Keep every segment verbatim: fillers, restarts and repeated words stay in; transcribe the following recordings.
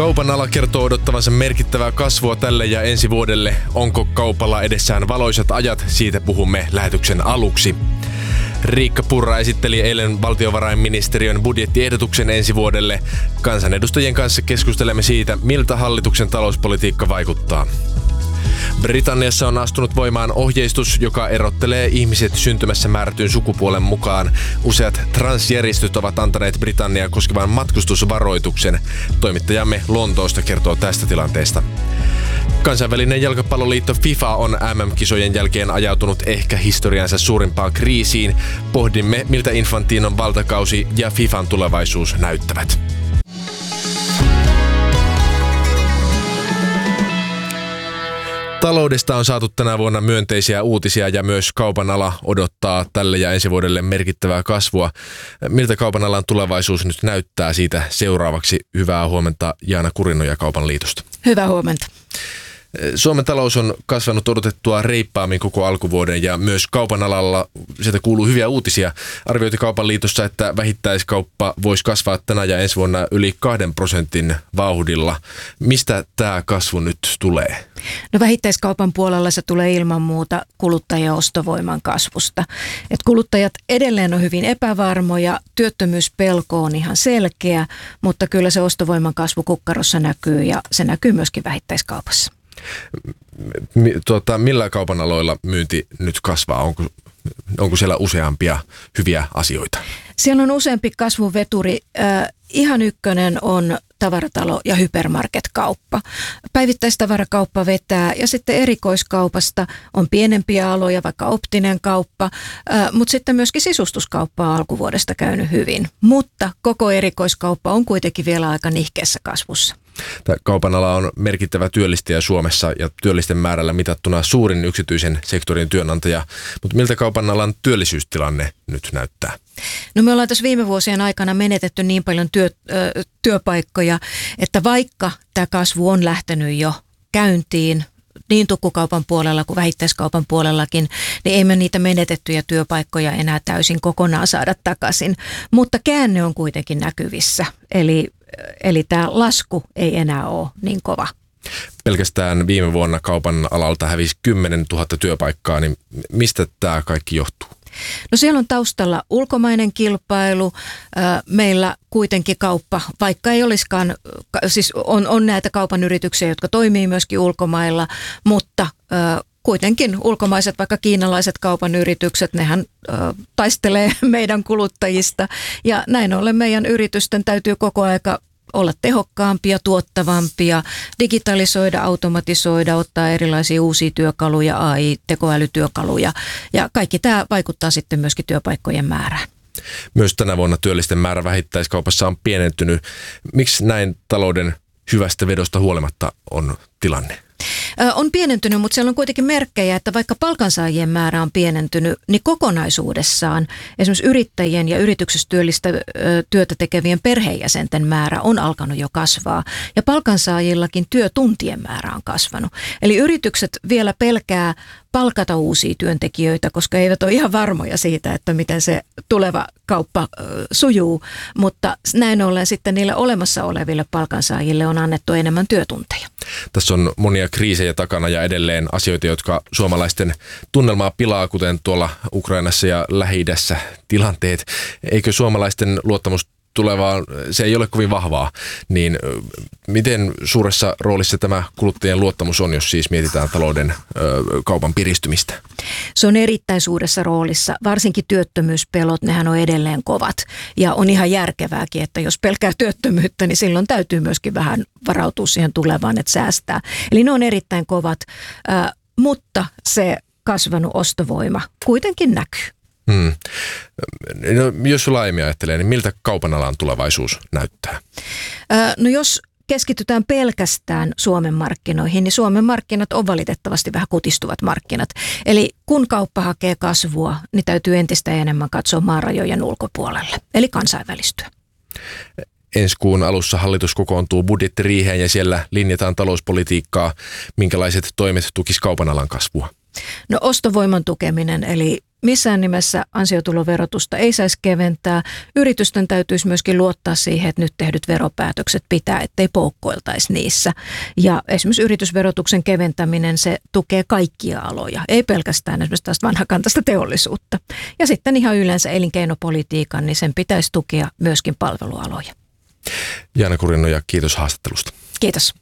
Kaupan ala kertoo odottavansa merkittävää kasvua tälle ja ensi vuodelle. Onko kaupalla edessään valoisat ajat? Siitä puhumme lähetyksen aluksi. Riikka Purra esitteli eilen valtiovarainministeriön budjettiehdotuksen ensi vuodelle. Kansanedustajien kanssa keskustelemme siitä, miltä hallituksen talouspolitiikka vaikuttaa. Britanniassa on astunut voimaan ohjeistus, joka erottelee ihmiset syntymässä määrätyn sukupuolen mukaan. Useat transjärjestöt ovat antaneet Britanniaa koskevan matkustusvaroituksen. Toimittajamme Lontoosta kertoo tästä tilanteesta. Kansainvälinen jalkapalloliitto FIFA on M M-kisojen jälkeen ajautunut ehkä historiansa suurimpaan kriisiin. Pohdimme, miltä Infantinon valtakausi ja FIFAn tulevaisuus näyttävät. Taloudesta on saatu tänä vuonna myönteisiä uutisia ja myös kaupan ala odottaa tälle ja ensi vuodelle merkittävää kasvua. Miltä kaupan alan tulevaisuus nyt näyttää? Siitä seuraavaksi hyvää huomenta Jaana Kurinoja Kaupan liitosta. Hyvää huomenta. Suomen talous on kasvanut odotettua reippaammin koko alkuvuoden ja myös kaupan alalla sieltä kuuluu hyviä uutisia. Arvioiti Kaupan liitossa, että vähittäiskauppa voisi kasvaa tänä ja ensi vuonna yli kahden prosentin vauhdilla. Mistä tämä kasvu nyt tulee? No vähittäiskaupan puolella se tulee ilman muuta kuluttajien ostovoiman kasvusta. Et kuluttajat edelleen on hyvin epävarmoja, työttömyyspelko on ihan selkeä, mutta kyllä se ostovoiman kasvu kukkarossa näkyy ja se näkyy myöskin vähittäiskaupassa. Tuota, millä kaupan aloilla myynti nyt kasvaa? Onko, onko siellä useampia hyviä asioita? Siellä on useampi kasvuveturi. Äh, ihan ykkönen on tavaratalo- ja hypermarketkauppa. Päivittäistavarakauppa vetää ja sitten erikoiskaupasta on pienempiä aloja, vaikka optinen kauppa, äh, mutta sitten myöskin sisustuskauppa on alkuvuodesta käynyt hyvin. Mutta koko erikoiskauppa on kuitenkin vielä aika nihkeässä kasvussa. Tämä kaupan ala on merkittävä työllistäjä Suomessa ja työllisten määrällä mitattuna suurin yksityisen sektorin työnantaja. Mutta miltä kaupan alan työllisyystilanne nyt näyttää? No me ollaan tässä viime vuosien aikana menetetty niin paljon työ, ö, työpaikkoja, että vaikka tämä kasvu on lähtenyt jo käyntiin, niin tukkukaupan puolella kuin vähittäiskaupan puolellakin, niin ei me niitä menetettyjä työpaikkoja enää täysin kokonaan saada takaisin. Mutta käänne on kuitenkin näkyvissä, eli, eli tämä lasku ei enää ole niin kova. Pelkästään viime vuonna kaupan alalta hävisi kymmenen tuhatta työpaikkaa, niin mistä tämä kaikki johtuu? No siellä on taustalla ulkomainen kilpailu. Meillä kuitenkin kauppa, vaikka ei olisikaan, siis on, on näitä kaupan yrityksiä, jotka toimii myöskin ulkomailla, mutta kuitenkin ulkomaiset, vaikka kiinalaiset kaupan yritykset, nehän taistelee meidän kuluttajista ja näin ollen meidän yritysten täytyy koko aika olla tehokkaampia, tuottavampia, digitalisoida, automatisoida, ottaa erilaisia uusia työkaluja, A I-tekoälytyökaluja ja kaikki tämä vaikuttaa sitten myöskin työpaikkojen määrään. Myös tänä vuonna työllisten määrä vähittäiskaupassa on pienentynyt. Miksi näin talouden hyvästä vedosta huolimatta on tilanne? On pienentynyt, mutta siellä on kuitenkin merkkejä, että vaikka palkansaajien määrä on pienentynyt, niin kokonaisuudessaan esimerkiksi yrittäjien ja yrityksessä työllistä työtä tekevien perheenjäsenten määrä on alkanut jo kasvaa. Ja palkansaajillakin työtuntien määrä on kasvanut. Eli yritykset vielä pelkää palkata uusia työntekijöitä, koska eivät ole ihan varmoja siitä, että miten se tuleva kauppa sujuu. Mutta näin ollen sitten niille olemassa oleville palkansaajille on annettu enemmän työtunteja. Tässä on monia kriisejä takana ja edelleen asioita, jotka suomalaisten tunnelmaa pilaa, kuten tuolla Ukrainassa ja Lähi-idässä tilanteet. Eikö suomalaisten luottamus tulevaan, se ei ole kovin vahvaa, niin miten suuressa roolissa tämä kuluttajien luottamus on, jos siis mietitään talouden ö, kaupan piristymistä? Se on erittäin suuressa roolissa, varsinkin työttömyyspelot, nehän on edelleen kovat ja on ihan järkevääkin, että jos pelkää työttömyyttä, niin silloin täytyy myöskin vähän varautua siihen tulevaan, että säästää. Eli ne on erittäin kovat, äh, mutta se kasvanut ostovoima kuitenkin näkyy. Hmm. No, jos laajemmin ajattelee, niin miltä kaupan alan tulevaisuus näyttää? No jos keskitytään pelkästään Suomen markkinoihin, niin Suomen markkinat on valitettavasti vähän kutistuvat markkinat. Eli kun kauppa hakee kasvua, niin täytyy entistä enemmän katsoa maarajojen ulkopuolelle, eli kansainvälistyä. Ensi kuun alussa hallitus kokoontuu budjettiriiheen ja siellä linjataan talouspolitiikkaa. Minkälaiset toimet tukis kaupan alan kasvua? No ostovoiman tukeminen, eli missään nimessä ansiotuloverotusta ei saisi keventää. Yritysten täytyisi myöskin luottaa siihen, että nyt tehdyt veropäätökset pitää, ettei poukkoiltaisi niissä. Ja esimerkiksi yritysverotuksen keventäminen, se tukee kaikkia aloja, ei pelkästään esimerkiksi tästä vanhakantaista teollisuutta. Ja sitten ihan yleensä elinkeinopolitiikan, niin sen pitäisi tukea myöskin palvelualoja. Jaana Kurinoja, kiitos haastattelusta. Kiitos.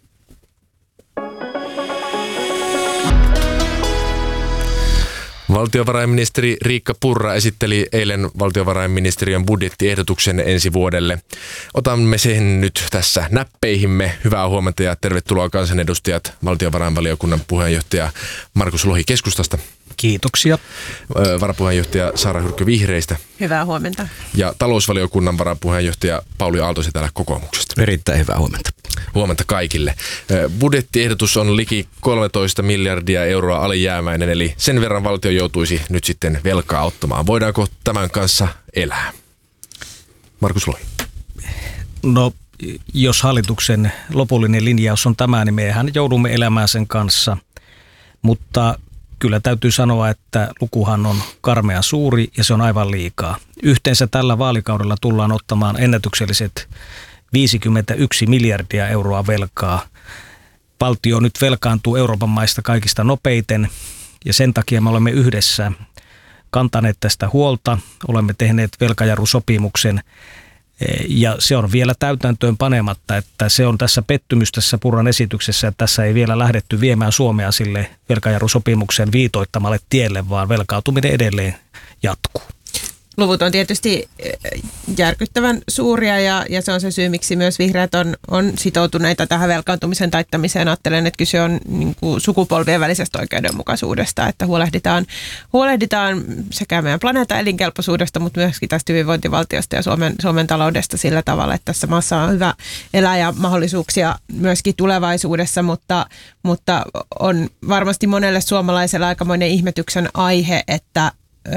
Valtiovarainministeri Riikka Purra esitteli eilen valtiovarainministeriön budjettiehdotuksen ensi vuodelle. Otamme sen nyt tässä näppeihimme. Hyvää huomenta ja tervetuloa kansanedustajat, valtiovarainvaliokunnan puheenjohtaja Markus Lohi keskustasta. Kiitoksia. Varapuheenjohtaja Saara Hyrkkö Vihreistä. Hyvää huomenta. Ja talousvaliokunnan varapuheenjohtaja Pauli Aaltonen täällä kokoomuksesta. Erittäin hyvää huomenta. Huomenta kaikille. Budjettiehdotus on liki kolmetoista miljardia euroa alijäämäinen, eli sen verran valtio joutuisi nyt sitten velkaa ottamaan. Voidaanko tämän kanssa elää? Markus Lohi. No, jos hallituksen lopullinen linjaus on tämä, niin mehän joudumme elämään sen kanssa, mutta kyllä täytyy sanoa, että lukuhan on karmea suuri ja se on aivan liikaa. Yhteensä tällä vaalikaudella tullaan ottamaan ennätykselliset viisikymmentäyksi miljardia euroa velkaa. Valtio nyt velkaantuu Euroopan maista kaikista nopeiten ja sen takia me olemme yhdessä kantaneet tästä huolta. Olemme tehneet velkajarrusopimuksen ja se on vielä täytäntöön panematta, että se on tässä pettymys tässä Purran esityksessä, että tässä ei vielä lähdetty viemään Suomea sille velkajarrusopimuksen viitoittamalle tielle, vaan velkautuminen edelleen jatkuu. Luvut on tietysti järkyttävän suuria ja, ja se on se syy, miksi myös vihreät on, on sitoutuneita tähän velkaantumisen taittamiseen. Ajattelen, että kyse on niin kuin sukupolvien välisestä oikeudenmukaisuudesta, että huolehditaan, huolehditaan sekä meidän planeetan elinkelpoisuudesta, mutta myöskin tästä hyvinvointivaltiosta ja Suomen, Suomen taloudesta sillä tavalla, että tässä maassa on hyvä elää ja mahdollisuuksia myöskin tulevaisuudessa, mutta, mutta on varmasti monelle suomalaiselle aikamoinen ihmetyksen aihe, että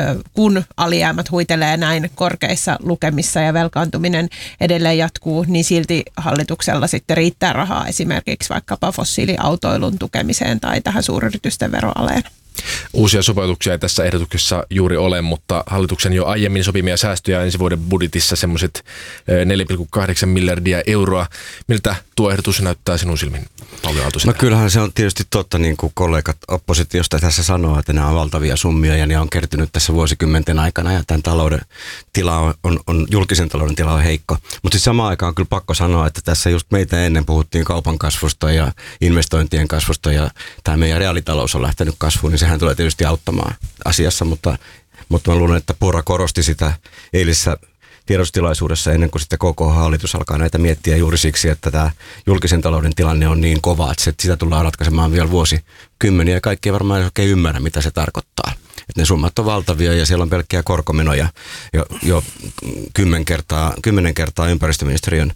kun alijäämät huitelee näin korkeissa lukemissa ja velkaantuminen edelleen jatkuu, niin silti hallituksella sitten riittää rahaa esimerkiksi vaikkapa fossiiliautoilun tukemiseen tai tähän suuryritysten veroaleen. Uusia sopeutuksia ei tässä ehdotuksessa juuri ole, mutta hallituksen jo aiemmin sopimia säästöjä ensi vuoden budjetissa semmoiset neljä pilkku kahdeksan miljardia euroa. Miltä tuo ehdotus näyttää sinun silmin, Pauli Aaltonen? No kyllähän se on tietysti totta, niin kuin kollegat oppositiosta tässä sanoo, että nämä on valtavia summia ja ne on kertynyt tässä vuosikymmenten aikana ja tämän talouden tila on, on, on julkisen talouden tila on heikko. Mutta sitten samaan aikaan on kyllä pakko sanoa, että tässä just meitä ennen puhuttiin kaupan kasvusta ja investointien kasvusta ja tämä meidän reaalitalous on lähtenyt kasvuun, niin sehän tulee tietysti auttamaan asiassa, mutta, mutta mä luulen, että Purra korosti sitä eilisessä tiedotustilaisuudessa ennen kuin sitten koko hallitus alkaa näitä miettiä juuri siksi, että tämä julkisen talouden tilanne on niin kova, että sitä tullaan ratkaisemaan vielä vuosikymmeniä ja kaikki ei varmaan oikein ymmärrä, mitä se tarkoittaa. Että ne summat on valtavia ja siellä on pelkkiä korkomenoja jo, jo kymmen kertaa, kymmenen kertaa ympäristöministeriön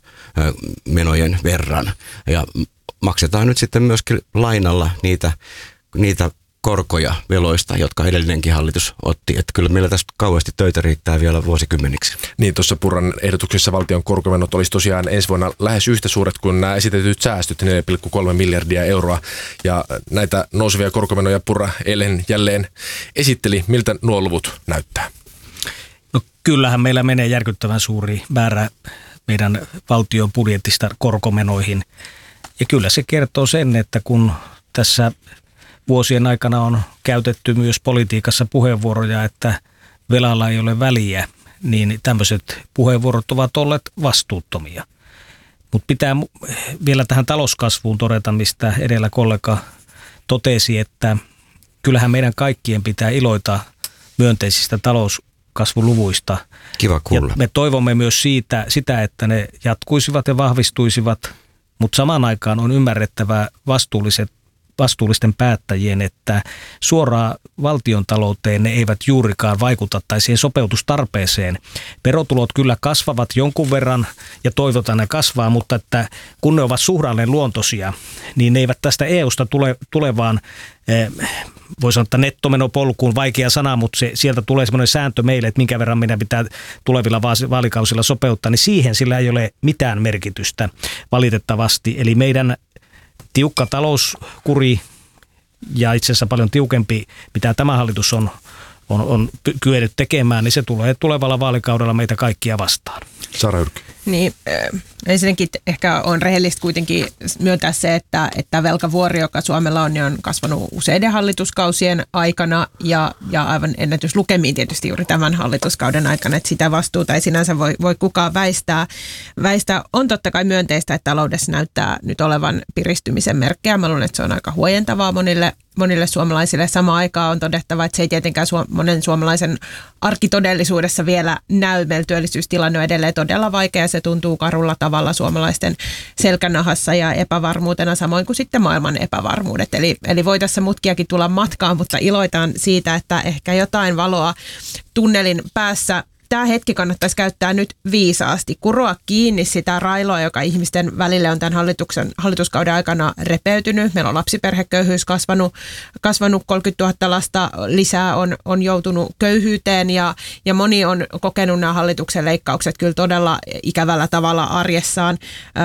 menojen verran ja maksetaan nyt sitten myöskin lainalla niitä, niitä korkoja veloista, jotka edellinenkin hallitus otti. Että kyllä meillä tästä kauheasti töitä riittää vielä vuosikymmeniksi. Niin, tuossa Purran ehdotuksessa valtion korkomenot olisi tosiaan ensi vuonna lähes yhtä suuret kuin nämä esitetyt säästöt, neljä pilkku kolme miljardia euroa. Ja näitä nousevia korkomenoja Purra eilen jälleen esitteli. Miltä nuo luvut näyttää? No kyllähän meillä menee järkyttävän suuri määrä meidän valtion budjetista korkomenoihin. Ja kyllä se kertoo sen, että kun tässä vuosien aikana on käytetty myös politiikassa puheenvuoroja, että velalla ei ole väliä, niin tämmöiset puheenvuorot ovat olleet vastuuttomia. Mutta pitää vielä tähän talouskasvuun todeta, mistä edellä kollega totesi, että kyllähän meidän kaikkien pitää iloita myönteisistä talouskasvuluvuista. Kiva kuulla. Ja me toivomme myös siitä, sitä, että ne jatkuisivat ja vahvistuisivat, mutta samaan aikaan on ymmärrettävää vastuulliset vastuullisten päättäjien, että suoraan valtiontalouteen ne eivät juurikaan vaikuta tai siihen sopeutustarpeeseen. Verotulot kyllä kasvavat jonkun verran ja toivotaan ne kasvaa, mutta että kun ne ovat suhdanneen luontoisia, niin ne eivät tästä E U:sta tule, tulevaan, eh, voi sanoa, että nettomenopolkuun, vaikea sana, mutta se, sieltä tulee semmoinen sääntö meille, että minkä verran meidän pitää tulevilla vaalikausilla sopeuttaa, niin siihen sillä ei ole mitään merkitystä valitettavasti. Eli meidän tiukka talouskuri ja itse asiassa paljon tiukempi, mitä tämä hallitus on on, on kyennyt tekemään, niin se tulee tulevalla vaalikaudella meitä kaikkia vastaan. Sara Hyrkkö. Niin, äh, ensinnäkin ehkä on rehellistä kuitenkin myöntää se, että, että velkavuori, joka Suomella on, niin on kasvanut useiden hallituskausien aikana ja, ja aivan ennätyslukemiin tietysti juuri tämän hallituskauden aikana, että sitä vastuuta ei sinänsä voi, voi kukaan väistää. väistää. On totta kai myönteistä, että taloudessa näyttää nyt olevan piristymisen merkkejä. Mä luulen, että se on aika huojentavaa monille monille suomalaisille. Samaan aikaan on todettava, että se ei tietenkään su- monen suomalaisen arkitodellisuudessa vielä näy. Meillä työllisyystilanne on edelleen todella vaikea. Se tuntuu karulla tavalla suomalaisten selkänahassa ja epävarmuutena, samoin kuin sitten maailman epävarmuudet. Eli, eli voi tässä mutkiakin tulla matkaan, mutta iloitaan siitä, että ehkä jotain valoa tunnelin päässä. Tämä hetki kannattaisi käyttää nyt viisaasti, kuroa kiinni sitä railoa, joka ihmisten välille on tämän hallituksen, hallituskauden aikana repeytynyt. Meillä on lapsiperheköyhyys kasvanut, kasvanut kolmekymmentätuhatta lasta lisää on, on joutunut köyhyyteen ja, ja moni on kokenut nämä hallituksen leikkaukset kyllä todella ikävällä tavalla arjessaan.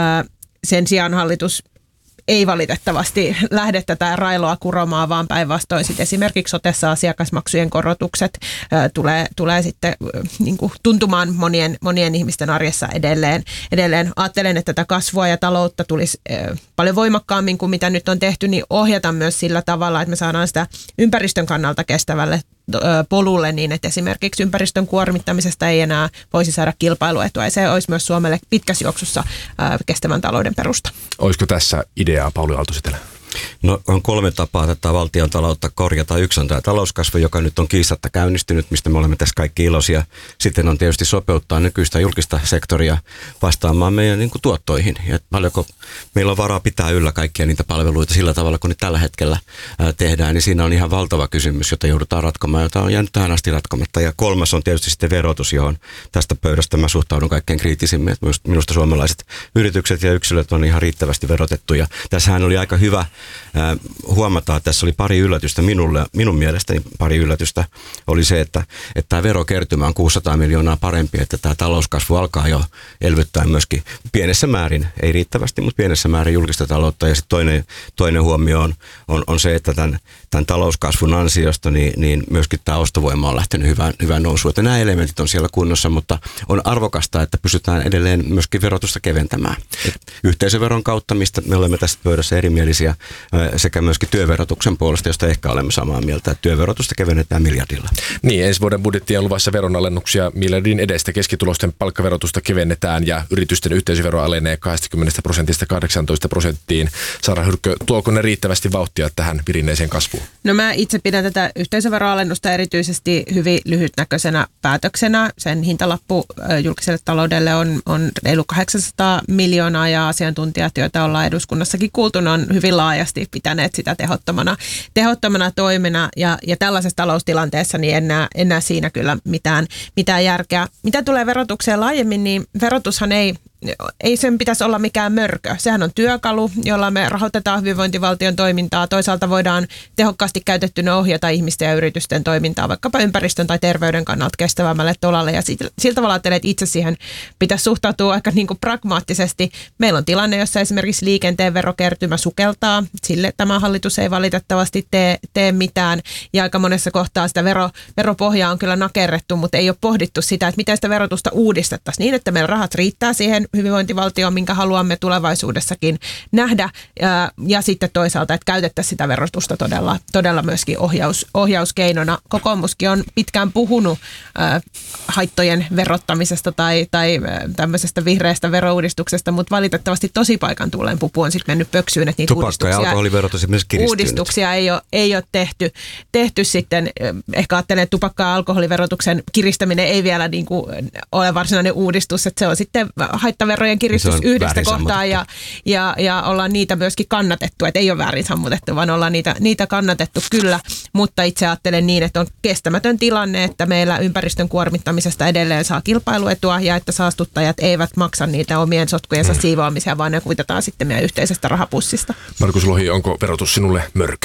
Sen sijaan hallitus ei valitettavasti lähde tätä railoa kuromaan, vaan päinvastoin sitten esimerkiksi sotessa asiakasmaksujen korotukset ä, tulee, tulee sitten ä, niin kuin tuntumaan monien, monien ihmisten arjessa edelleen. Edelleen ajattelen, että tätä kasvua ja taloutta tulisi ä, paljon voimakkaammin kuin mitä nyt on tehty, niin ohjata myös sillä tavalla, että me saadaan sitä ympäristön kannalta kestävälle polulle niin, että esimerkiksi ympäristön kuormittamisesta ei enää voisi saada kilpailuetua. Ja se olisi myös Suomelle pitkässä juoksussa ää, kestävän talouden perusta. Olisiko tässä ideaa, Pauli Aalto-Setälä? No on kolme tapaa tätä valtion taloutta korjata. Yksi on tämä talouskasvu, joka nyt on kiistatta käynnistynyt, mistä me olemme tässä kaikki iloisia. Sitten on tietysti sopeuttaa nykyistä julkista sektoria vastaamaan meidän niin kuin tuottoihin. Ja paljonko meillä on varaa pitää yllä kaikkia niitä palveluita sillä tavalla, kun ne tällä hetkellä ää, tehdään, niin siinä on ihan valtava kysymys, jota joudutaan ratkomaan, jota on jäänyt tähän asti ratkomatta. Ja kolmas on tietysti sitten verotus, johon tästä pöydästä mä suhtaudun kaikkein kriittisimmin. Minusta suomalaiset yritykset ja yksilöt on ihan riittävästi verotettu. Ja tässähän oli aika hyvä huomataan, että tässä oli pari yllätystä minulle, minun mielestäni pari yllätystä oli se, että, että tämä verokertymä on kuusisataa miljoonaa parempi, että tämä talouskasvu alkaa jo elvyttää myöskin pienessä määrin, ei riittävästi, mutta pienessä määrin julkista taloutta. Ja sitten toinen, toinen huomio on, on, on se, että tämän, tämän talouskasvun ansiosta niin, niin myöskin tämä ostovoima on lähtenyt hyvään, hyvään nousuun. Että nämä elementit on siellä kunnossa, mutta on arvokasta, että pystytään edelleen myöskin verotusta keventämään. Et yhteisöveron kautta, mistä me olemme tässä pöydässä erimielisiä, sekä myöskin työverotuksen puolesta, josta ehkä olemme samaa mieltä, että työverotusta kevennetään miljardilla. Niin, ensi vuoden budjettiin on luvassa veronalennuksia miljardin edestä. Keskitulosten palkkaverotusta kevennetään ja yritysten yhteisövero alenee kaksikymmentä prosentista kahdeksantoista prosenttiin. Sara Hyrkkö, tuoko ne riittävästi vauhtia tähän virinneeseen kasvuun? No mä itse pidän tätä yhteisöveroalennusta erityisesti hyvin lyhytnäköisenä päätöksenä. Sen hintalappu julkiselle taloudelle on, on reilu kahdeksansataa miljoonaa ja asiantuntijat, joita ollaan eduskunnassakin kuultu, on hyvin laajasti pitäneet sitä tehottomana, tehottomana toimena ja, ja tällaisessa taloustilanteessa niin en näe, en näe siinä kyllä mitään, mitään järkeä. Mitä tulee verotukseen laajemmin, niin verotushan ei Ei sen pitäisi olla mikään mörkö. Sehän on työkalu, jolla me rahoitetaan hyvinvointivaltion toimintaa. Toisaalta voidaan tehokkaasti käytettynä ohjata ihmisten ja yritysten toimintaa vaikkapa ympäristön tai terveyden kannalta kestävämmälle tolalle. Ja sillä tavalla ajattelen, että itse siihen pitäisi suhtautua aika niin kuin pragmaattisesti. Meillä on tilanne, jossa esimerkiksi liikenteen verokertymä sukeltaa. Sille tämä hallitus ei valitettavasti tee, tee mitään. Ja aika monessa kohtaa sitä vero, veropohjaa on kyllä nakerrettu, mutta ei ole pohdittu sitä, että miten sitä verotusta uudistettaisiin niin, että meillä rahat riittää siihen hyvinvointivaltio, minkä haluamme tulevaisuudessakin nähdä, ja, ja sitten toisaalta, että käytettäisiin sitä verotusta todella, todella myöskin ohjaus, ohjauskeinona. Kokoomuskin on pitkään puhunut äh, haittojen verottamisesta tai, tai äh, tämmöisestä vihreästä verouudistuksesta, mutta valitettavasti tosipaikan tulleen pupu on sitten mennyt pöksyyn, että niitä Tupakka- uudistuksia, ja alkoholiverotus myös uudistuksia ei ole, ei ole tehty, tehty sitten. Ehkä ajattelen, että tupakka- ja alkoholiverotuksen kiristäminen ei vielä niin kuin ole varsinainen uudistus, että se on sitten haitta verojen kiristys yhdestä kohtaa ja, ja, ja ollaan niitä myöskin kannatettu, että ei ole väärin sammutettu, vaan ollaan niitä, niitä kannatettu kyllä, mutta itse ajattelen niin, että on kestämätön tilanne, että meillä ympäristön kuormittamisesta edelleen saa kilpailuetua ja että saastuttajat eivät maksa niitä omien sotkujensa hmm. siivoamisia, vaan ne kuitataan sitten meidän yhteisestä rahapussista. Markus Lohi, onko verotus sinulle mörkö?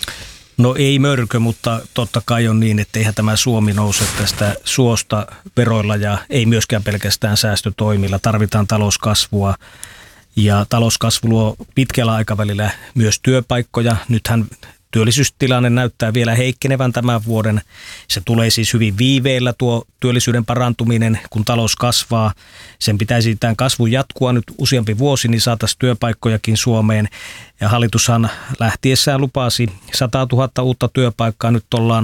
No ei mörkö, mutta totta kai on niin, että eihän tämä Suomi nouse tästä suosta veroilla ja ei myöskään pelkästään säästötoimilla. Tarvitaan talouskasvua ja talouskasvu luo pitkällä aikavälillä myös työpaikkoja. Nythän työllisyystilanne näyttää vielä heikkenevän tämän vuoden. Se tulee siis hyvin viiveellä tuo työllisyyden parantuminen, kun talous kasvaa. Sen pitäisi tämän kasvun jatkua nyt useampi vuosi, niin saataisiin työpaikkojakin Suomeen. Ja hallitushan lähtiessään lupasi sata tuhatta uutta työpaikkaa, nyt ollaan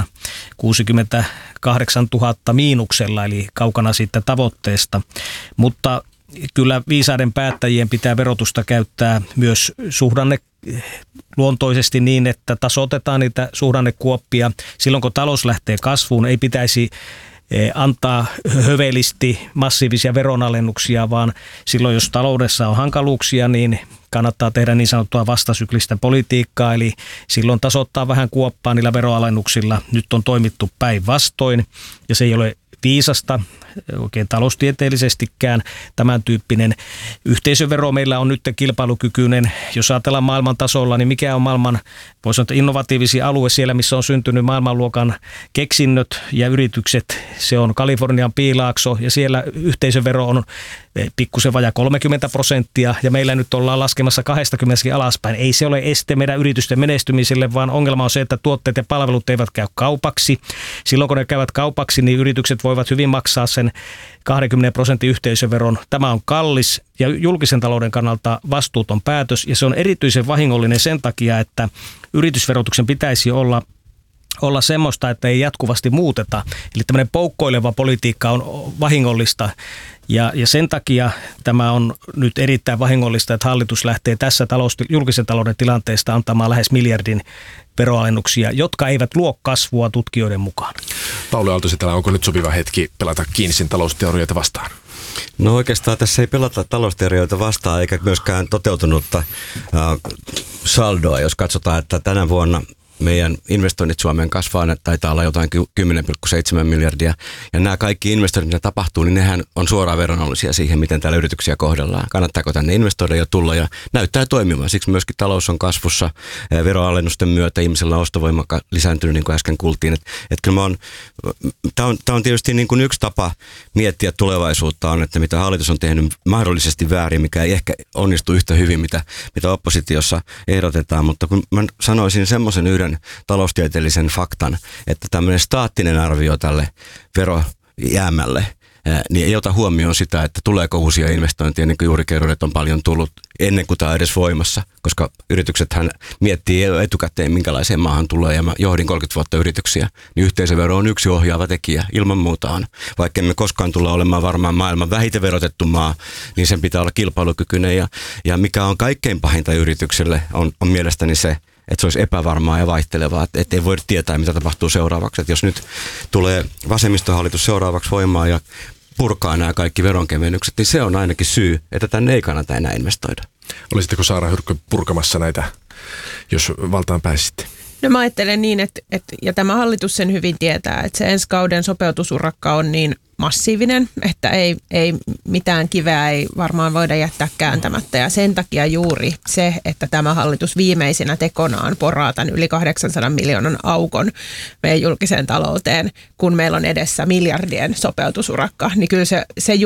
kuusikymmentäkahdeksantuhatta miinuksella, eli kaukana siitä tavoitteesta. Mutta kyllä viisaiden päättäjien pitää verotusta käyttää myös suhdanne luontoisesti niin, että tasoitetaan niitä suhdannekuoppia. Silloin kun talous lähtee kasvuun, ei pitäisi antaa hövelisti massiivisia veronalennuksia, vaan silloin jos taloudessa on hankaluuksia, niin kannattaa tehdä niin sanottua vastasyklistä politiikkaa, eli silloin tasoittaa vähän kuoppaa niillä veroalennuksilla. Nyt on toimittu päinvastoin ja se ei ole viisasta oikein taloustieteellisestikään. Tämän tyyppinen yhteisövero meillä on nyt kilpailukykyinen. Jos ajatellaan maailman tasolla, niin mikä on maailman, voisi sanoa, innovatiivisia alue siellä, missä on syntynyt maailmanluokan keksinnöt ja yritykset. Se on Kalifornian Piilaakso ja siellä yhteisövero on pikkusen vajaa kolmekymmentä prosenttia ja meillä nyt ollaan laskemassa kaksikymmentä alaspäin. Ei se ole este meidän yritysten menestymiselle, vaan ongelma on se, että tuotteet ja palvelut eivät käy kaupaksi. Silloin kun ne käyvät kaupaksi, niin yritykset voivat hyvin maksaa sen kaksikymmentä prosentin yhteisöveron. Tämä on kallis ja julkisen talouden kannalta vastuuton päätös ja se on erityisen vahingollinen sen takia, että yritysverotuksen pitäisi olla olla semmoista, että ei jatkuvasti muuteta. Eli tämmöinen poukkoileva politiikka on vahingollista ja, ja sen takia tämä on nyt erittäin vahingollista, että hallitus lähtee tässä talous, julkisen talouden tilanteesta antamaan lähes miljardin veroalennuksia, jotka eivät luo kasvua tutkijoiden mukaan. Pauli Aalto-Setälä, onko nyt sopiva hetki pelata Keynesin talousteorioita vastaan? No oikeastaan tässä ei pelata talousteorioita vastaan eikä myöskään toteutunutta äh, saldoa, jos katsotaan, että tänä vuonna meidän investoinnit Suomeen kasvaa, ne taitaa olla jotain kymmenen pilkku seitsemän miljardia. Ja nämä kaikki investoinnit, mitä tapahtuu, niin nehän on suoraan veronollisia siihen, miten täällä yrityksiä kohdellaan. Kannattaako tänne investoida ja tulla ja näyttää toimimaan. Siksi myöskin talous on kasvussa veroalennusten myötä. Ihmisellä on ostovoima lisääntynyt, niin kuin äsken kuultiin. Et, et kyllä on, tämä on, on tietysti niin kuin yksi tapa miettiä tulevaisuutta on, että mitä hallitus on tehnyt mahdollisesti väärin, mikä ei ehkä onnistu yhtä hyvin, mitä, mitä oppositiossa ehdotetaan. Mutta kun mä sanoisin semmoisen yhden taloustieteellisen faktan, että tämmöinen staattinen arvio tälle verojäämälle, niin ei ota huomioon sitä, että tuleeko uusia investointeja, niin kuin juuri kerroin, että on paljon tullut ennen kuin tämä on edes voimassa, koska yrityksethän miettii etukäteen, minkälaiseen maahan tulee, ja mä johdin kolmekymmentä vuotta yrityksiä, niin yhteisövero on yksi ohjaava tekijä, ilman muuta on. Vaikka emme koskaan tulla olemaan varmaan maailman vähiten verotettu maa, niin sen pitää olla kilpailukykyinen, ja, ja mikä on kaikkein pahinta yritykselle, on, on mielestäni se, että se olisi epävarmaa ja vaihtelevaa, että ei voida tietää, mitä tapahtuu seuraavaksi. Että jos nyt tulee vasemmistohallitus seuraavaksi voimaan ja purkaa nämä kaikki veronkevennykset, niin se on ainakin syy, että tänne ei kannata enää investoida. Olisitteko Saara Hyrkkö purkamassa näitä, jos valtaan pääsitte? No mä ajattelen niin, että, että, ja tämä hallitus sen hyvin tietää, että se ensi kauden sopeutusurakka on niin massiivinen, että ei, ei mitään kiveä ei varmaan voida jättää kääntämättä. Ja sen takia juuri se, että tämä hallitus viimeisenä tekonaan poraa tämän yli kahdeksansadan miljoonan aukon meidän julkiseen talouteen, kun meillä on edessä miljardien sopeutusurakka, niin kyllä se, se